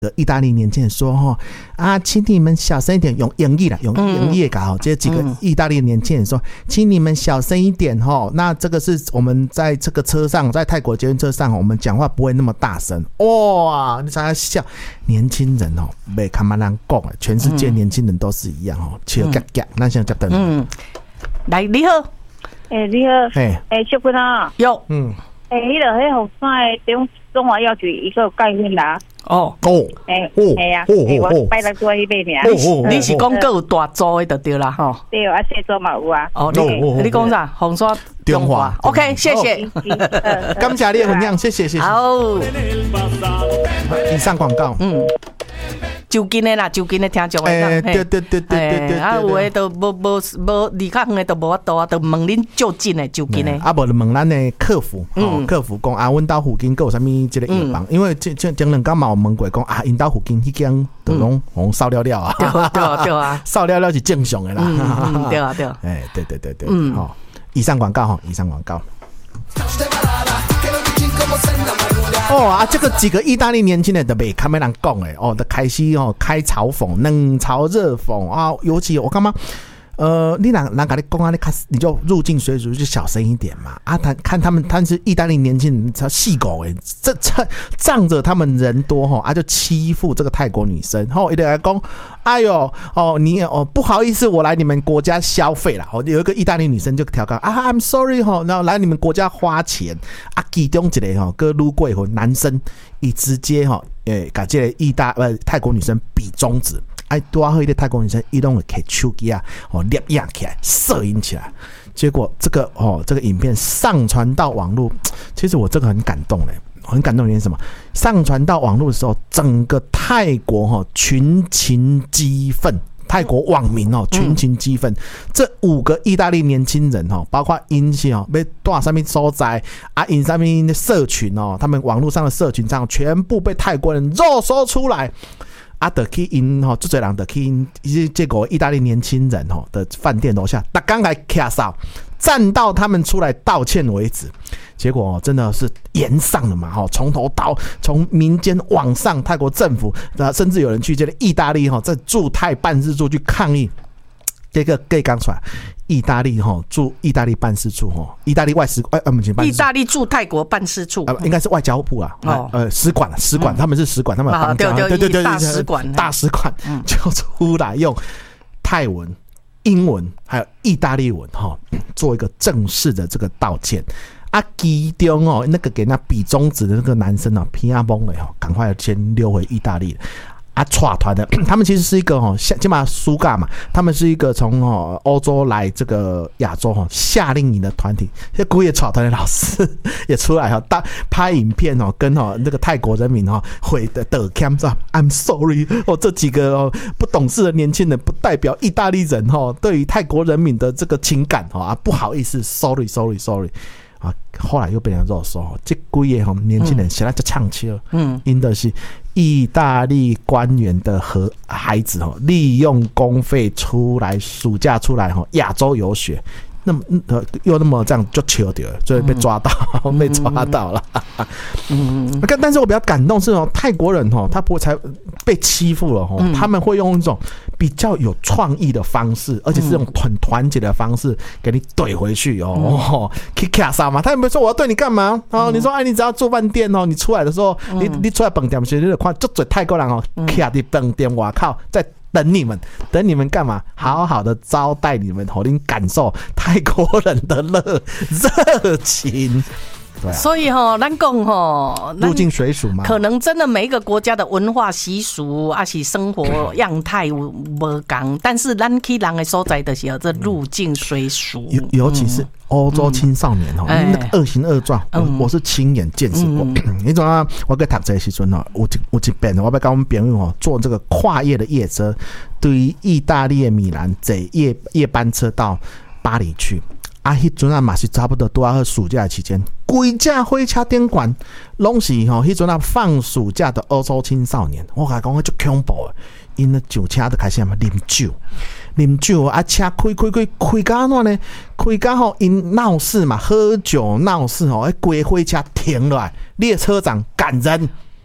意大利年轻人说请你们小声一点，用英语啦，用英语搞这几个意大利年轻人说，请你们小声一点那这个是我们在这个车上，在泰国捷运车上我们讲话不会那么大声。哇，你才要笑，年轻人没看嘛人讲，全世界年轻人都是一样笑嘎嘎，那像这等。 来，你好， 你好，小君啊， 有， 迄个迄红山的中华药局一个概念啦。我拜六做迄边尔。 你是讲个有大租的就对啦吼。 对，小租嘛有啊。 你讲啥？红山中华。OK， 谢谢。 感谢你的分享，谢谢。 好。 以上广告。 就近的啦，就近的听众的。 对。 有的都无离较远的都无法度啊，都问恁就近的，就近的。 无就问咱的客服，客服讲阮兜附近有啥物这个药房，因为前两天嘛有问过讲因兜附近迄间都拢烧了了啊。 对啊， 烧了了是正常的啦。 对啊。 对。以上广告。这个几个意大利年轻人都没看没人讲的开始开嘲讽，冷嘲热讽尤其我干嘛你人跟你讲你就入境随俗就小声一点嘛看他们是意大利年轻人他细狗这仗着他们人多就欺负这个泰国女生一直来讲哎呦你不好意思我来你们国家消费啦有一个意大利女生就调侃I'm sorry 然后来你们国家花钱其中一个跟路过后男生一直接跟这个泰国女生比中指多喝一点泰国女生一动可以手机捏压起来摄影起来，结果这个影片上传到网络，其实我这个很感动很感动的原因是什么？上传到网络的时候，整个泰国群情激愤，泰国网民群情激愤，这5个意大利年轻人包括因是要到什么所在因什么社群他们网络上的社群上全部被泰国人肉搜出来。就去因最多人就去因这个意大利年轻人的饭店楼下，大刚来卡哨，站到他们出来道歉为止。结果真的是延上了嘛从头到从民间往上，泰国政府甚至有人去这个意大利在驻泰办事处去抗议。这个可以讲出来，意大利驻意大利办事处意大利外使意大利驻泰国办事处应该是外交部使馆他们是使馆，他们邦交对大使馆就出来用泰文、英文还有意大利文做一个正式的这个道歉。其中那个给那比中指的那个男生皮阿崩了赶快先溜回意大利了。串团的，他们其实是一个起码苏嘎嘛，他们是一个从欧洲来这个亚洲夏令营的团体，这古野串团的老师也出来拍影片跟那个泰国人民回的歉说 I'm sorry 这几个不懂事的年轻人不代表意大利人对于泰国人民的这个情感不好意思 sorry 后来又被人肉搜这几个年轻人现在就呛气了因的是意大利官员的孩子利用公费出来暑假出来亚洲游学，那么又那么这样就糗掉了，所以被抓到了但是我比较感动是泰国人他不会才被欺负了他们会用一种比较有创意的方式，而且是用很团结的方式给你怼回去去卡啥嘛？他有没有说我要对你干嘛你说你只要住饭店你出来的时候你出来饭店时你就看就嘴泰国人卡在饭店外口在等你们干嘛？好好的招待你们，让你感受泰国人的热情。对所以咱讲入境随俗嘛， 可能真的每一个国家的文化习俗是生活样态不同，但是咱去人的所在的时候，这入境随俗， 尤其是欧洲青少年那个恶行恶状，我是亲眼见识过。你知道我在读这时阵有一遍我要跟我们朋友坐这个跨夜的夜车，对于意大利的米兰坐夜班车到巴黎去。迄阵嘛是差不多都要暑假期间，规架火车顶管拢是迄阵放暑假的欧洲青少年。我甲讲，足恐怖的，因咧上车就开始啉酒车开到哪呢？开到因闹事嘛，喝酒闹事规火车停落来，列车长赶人。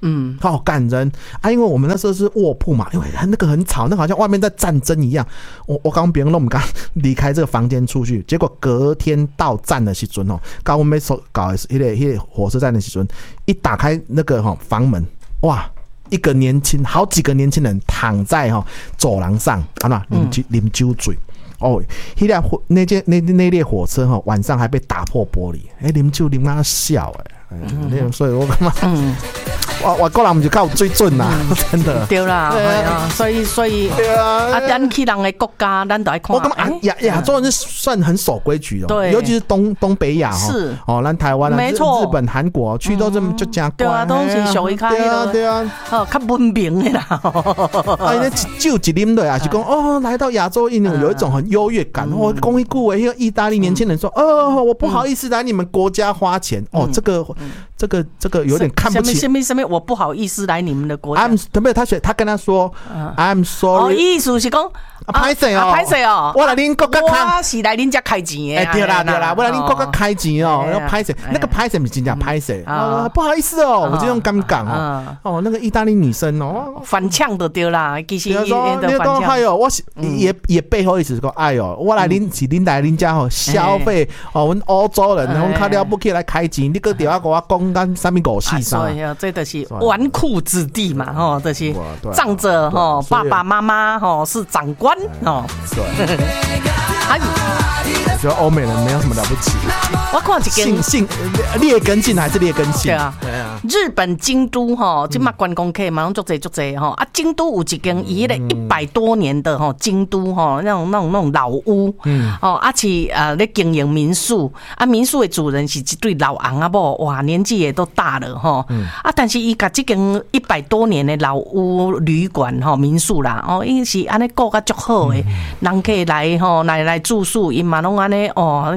好感人啊！因为我们那时候是卧铺嘛，因为那个很吵，那好像外面在战争一样。我刚别人弄我们刚离开这个房间出去，结果隔天到站的时阵刚我们搞的那个火车站的时阵，一打开那个房门，哇！好几个年轻人躺在走廊上，啉酒醉。那列火车晚上还被打破玻璃，啉酒啉到笑所以我感觉外国人不就靠最准啦，真的对啦，所以对啊，咱去人的国家，咱都爱看。 我感觉亚洲人是算很守规矩的，对，尤其是东北亚是咱台湾没错， 日本、韩国去都这么就加对啊，都是属于对啊， 较文明的啦。 那酒一啉的啊，是讲来到亚洲，有一种很优越感。我讲一句话，那个意大利年轻人说，我不好意思来你们国家花钱，这个有点看不起。 什么？我不好意思来你们的国家。 他跟他说 ，I'm sorry。 意思是讲拍谁我来恁国家开，我是来恁家开钱的。 对啦，我来恁国家开钱要拍谁？那个拍谁不是真正拍谁？不好意思我这种尴尬那个意大利女生反呛的对啦，其实你说哎呦，我也背后意思是讲，哎呦，我来恁来恁家消费我们欧洲人，我们较了不起来开钱，你个电话跟我讲干什么狗屁啥？ 所以这就是纨绔子弟嘛，就是仗着爸爸妈妈是长官对， 还有，我觉得欧美人没有什么了不起。 我看一件劣根性还是劣根性？ 对啊，日本京都即马观光客嘛，拢足济京都有一间伊咧100多年的京都那种老屋是咧经营民宿民宿的主人是一对老翁某，哇，年纪也都大了但是伊甲这间100多年的老屋旅馆民宿啦伊是安尼顾甲足好的，人可以来住宿，伊嘛拢安尼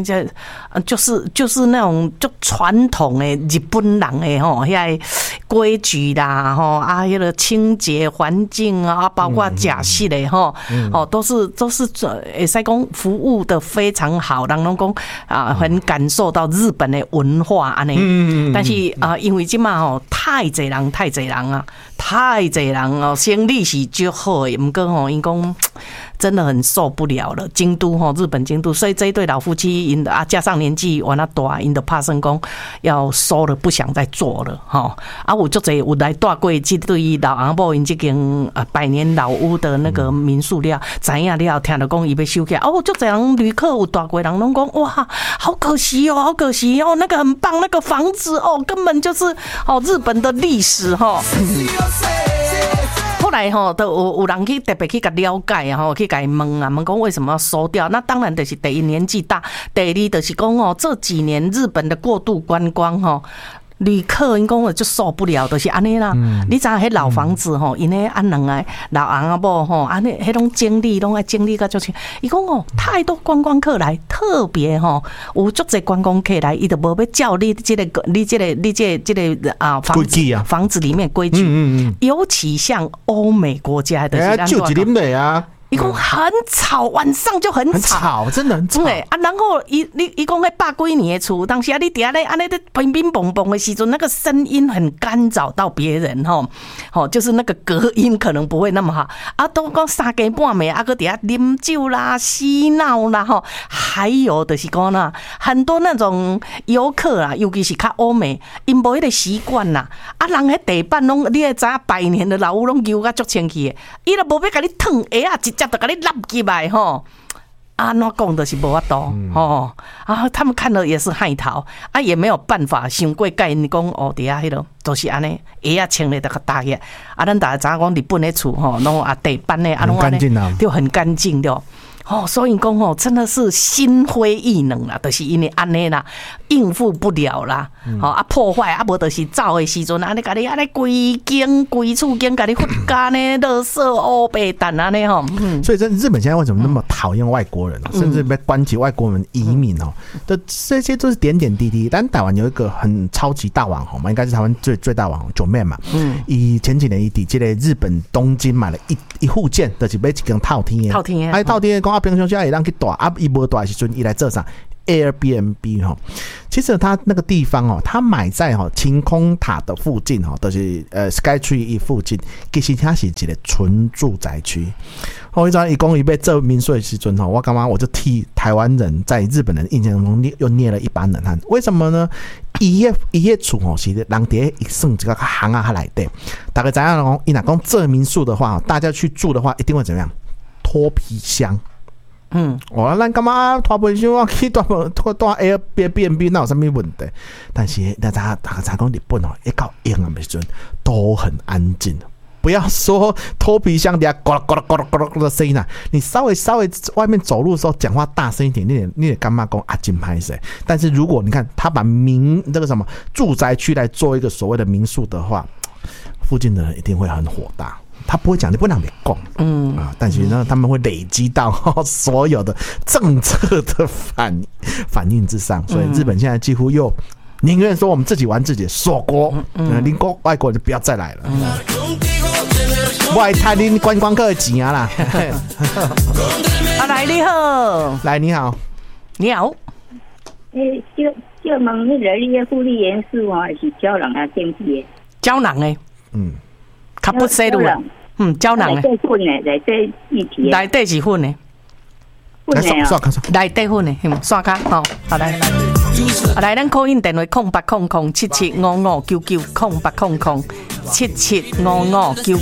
就是那种就传统的日本人的遐规矩啦迄个清洁环境包括假释的都是会使讲服务的非常好，人拢讲很感受到日本的文化安尼。但是因为即马太侪人生理是足好的，不过因讲真的很受不了了。京都日本京都，所以这一对老夫妻加上年纪完了大，因的拍算讲要收了，不想再做了有足侪有来住过这对老翁某因这间100年老屋的那个民宿了，知影了听到讲伊要收起来足侪人旅客有住过人拢讲哇，好可惜那个很棒，那个房子根本就是日本的历史后来都有人去特别去了解去问讲为什么要收掉？那当然就是第一年纪大，第二就是讲这几年日本的过度观光旅客因讲就受不了，就是安尼啦。你知影迄老房子因迄安两个老翁某安尼迄种经历拢爱经历个就是伊讲太多观光客来，特别有足侪观光客来，伊就无要照你这个房子里面规矩，尤其像欧美国家的， 就一啉的啊。 伊讲很吵，晚上就很吵， 真的很吵。 然后伊讲迄100几年的厝，当时你底下咧安尼在乒乒乓乓的时阵，那个声音很干扰到别人就是那个隔音可能不会那么好都讲3更半暝搁底下啉酒啦、嬉闹啦还有就是讲啦，很多那种游客啦，尤其是较欧美，因无迄个习惯啦人迄地板拢你会知100年的老屋拢油甲足清气的，伊都无要甲你烫鞋一接就给你拉起来安怎讲就是无法度他们看了也是害逃也没有办法想过甲因讲底下迄落就是安尼鞋清咧就较大个咱大家知影讲日本的厝拢地板咧拢安尼就很干净了。所以讲真的是心灰意冷啦，就是因为安尼啦，应付不了啦，破坏无就是走的时阵安尼甲你安尼规厝间甲你忽干呢，垃圾白蛋安尼所以日本现在为什么那么讨厌外国人甚至被关起外国人移民的这些都是点点滴滴。但台湾有一个很超级大网红嘛，应该是台湾最大网红九妹嘛，以前几年伊伫这个日本东京买了一户建，就是买一间套厅的，套厅的讲平常时也让去住伊无住的时阵伊来做啥？ Airbnb 哈，其实它那个地方哦，它买在晴空塔的附近哈，就是Skytree 附近，其实它是一个纯住宅区。我讲伊讲伊要做民宿的时阵我干嘛我就替台湾人在日本人印象中又捏了一把冷汗。为什么呢？伊个厝是人伫一算一个行啊内底，大家知影讲，伊若讲做民宿的话，大家去住的话，一定会怎么样？脱皮箱。咱干嘛拖皮箱去住 Airbnb 那有什么问题？但是大家讲日本一到阴暗的时阵都很安静。不要说脱皮箱底下咕噜咕噜咕噜咕噜的声音啊，你稍微外面走路的时候讲话大声一点，你也干嘛讲啊真歹势。但是如果你看他把这个什么住宅区来做一个所谓的民宿的话，附近的人一定会很火大。他不会讲，你不能讲，但是呢，他们会累积到所有的政策的反应之上，所以日本现在几乎又宁愿说我们自己玩自己，锁国，外国就不要再来了。我来谈你观光客的钱啊啦！ 来你好， 来你好， 你好。 就问那个你的福利元素是胶囊啊，电器的？ 胶囊的，较不细路啊，胶囊的。 内底粉的，内底一体的。 内底是粉的。 粉的啊。 内底粉的，刷卡好来。来，咱call in电话08007755990800775599。